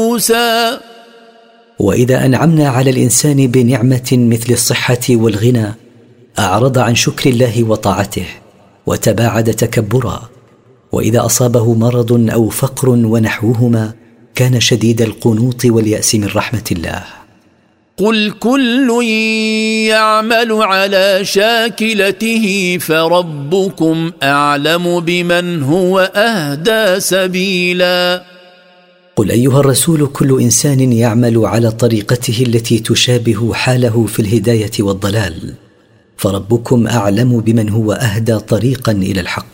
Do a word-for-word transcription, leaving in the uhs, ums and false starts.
موسى. وإذا أنعمنا على الإنسان بنعمة مثل الصحة والغنى أعرض عن شكر الله وطاعته وتباعد تكبرا، وإذا أصابه مرض أو فقر ونحوهما كان شديد القنوط واليأس من رحمة الله. قل كل يعمل على شاكلته فربكم أعلم بمن هو أهدى سبيلا. قل أيها الرسول كل إنسان يعمل على طريقته التي تشابه حاله في الهداية والضلال، فربكم أعلم بمن هو أهدى طريقا إلى الحق.